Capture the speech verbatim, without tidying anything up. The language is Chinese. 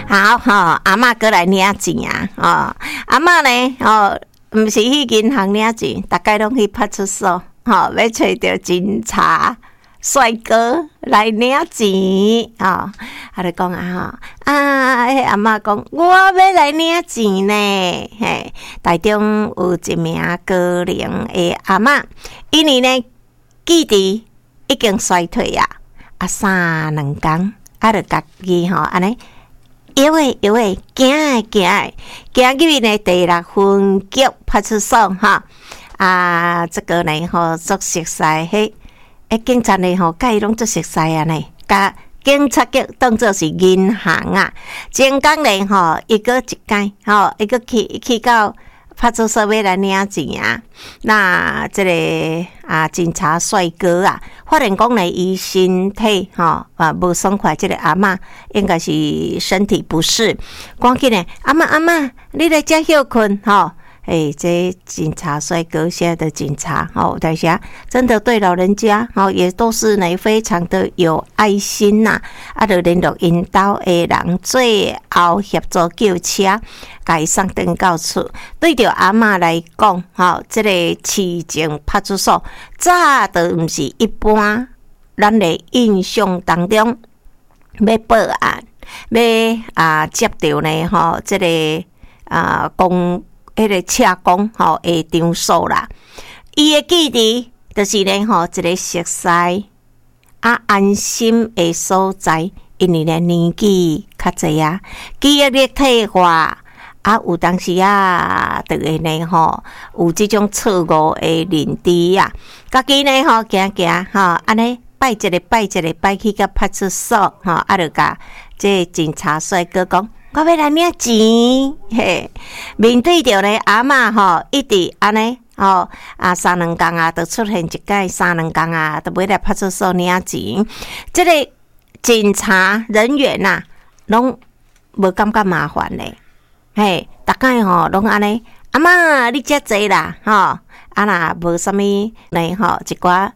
好吼、哦，阿嬷过来领钱啊！哦，阿嬷呢？哦，毋是去银行领钱，大概拢去派出所，吼、哦，要找着警察帅哥来领钱啊！啊，就讲啊，吼啊，迄阿嬷讲，我要来领钱呢。嘿，台中有一名高龄的阿嬷，因为呢，记忆已经衰退啊，啊，三两工，啊，就家己吼安尼。摇诶摇诶，行诶行诶，行入呢第六分局派出所哈啊，这个呢吼做熟悉，迄诶警察呢吼，甲伊拢做熟悉啊呢，甲警察局当作是银行啊，前工呢吼，一个一间吼，一个去去到派出所要来领钱啊，那这个啊警察帅哥啊，发现讲呢，伊身体吼啊无爽快，这个阿嬷应该是身体不适，赶紧呢，阿嬷阿嬷，你来遮休困吼。哎，这警察帅哥，现在的警察哦，大家真的对老人家哦，也都是呢非常的有爱心呐、啊。啊，就联络因兜的人，最后协助叫车，甲伊送登到厝。对着阿嬷来讲，吼，这个市政派出所早都毋是一般咱的印象当中要报案，要啊接到呢吼，这个啊公。迄个车公吼的场所啦，伊的记忆就是呢吼一个熟悉啊安心的所在，因为呢年纪较侪啊，记忆力退化啊，有当时啊，就会呢吼有即种错误的认知啊，家己呢吼行行吼安尼拜一个拜一个拜去到派出所吼，啊就甲这警察帅哥讲。我要来领钱，嘿！面对着咧阿嬷吼，一直安尼吼啊，三两工啊，就出现一届三两工啊，都要来派出所领钱。这个警察人员呐、啊，拢无感觉麻烦咧，嘿！大概吼拢安尼，阿嬷你遮济啦，吼啊若无啥物呢吼，一寡